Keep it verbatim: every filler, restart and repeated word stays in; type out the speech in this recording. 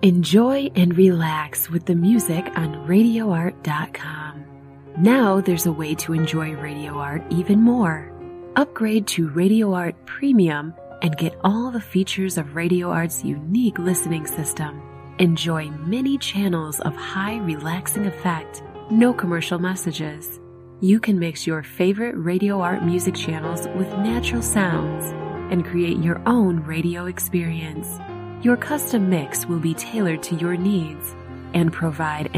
Enjoy and relax with the music on radio art dot com. Now there's a way to enjoy Radio Art even more. Upgrade to Radio Art Premium and get all the features of Radio Art's unique listening system. Enjoy many channels of high relaxing effect, no commercial messages. You can mix your favorite Radio Art music channels with natural sounds and create your own radio experience. Your custom mix will be tailored to your needs and provide